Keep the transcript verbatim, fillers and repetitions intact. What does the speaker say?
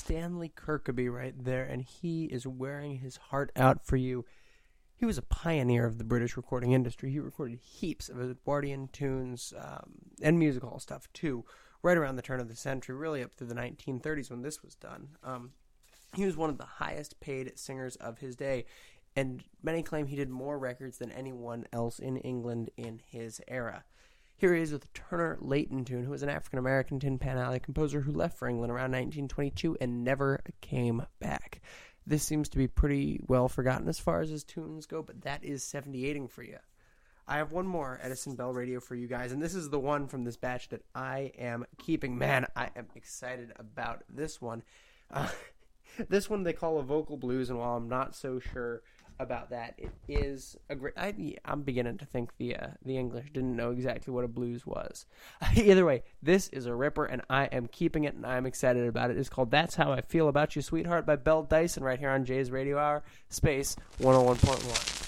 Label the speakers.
Speaker 1: Stanley Kirkaby right there, and he is wearing his heart out for you. He was a pioneer of the British recording industry. He recorded heaps of Edwardian tunes um, and music hall stuff, too, right around the turn of the century, really up through the nineteen thirties when this was done. Um, he was one of the highest-paid singers of his day, and many claim he did more records than anyone else in England in his era. Here he is with Turner Layton Tune, who was an African-American Tin Pan Alley composer who left for England around nineteen twenty-two and never came back. This seems to be pretty well forgotten as far as his tunes go, but that is seventy-eighting for you. I have one more Edison Bell Radio for you guys, and this is the one from this batch that I am keeping. Man, I am excited about this one. Uh, this one they call a vocal blues, and while I'm not so sure about that, it is a great... I, I'm beginning to think the uh, the English didn't know exactly what a blues was. Either way, this is a ripper, and I am keeping it, and I'm excited about it. It's called That's How I Feel About You, Sweetheart by Belle Dyson, right here on Jay's Radio Hour, Space one oh one point one.